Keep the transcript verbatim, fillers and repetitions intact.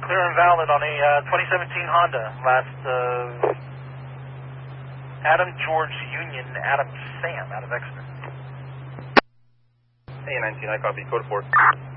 Clear and valid on a uh, twenty seventeen Honda. Last uh, Adam George Union, Adam Sam out of Exeter. A nineteen, I copy, code four.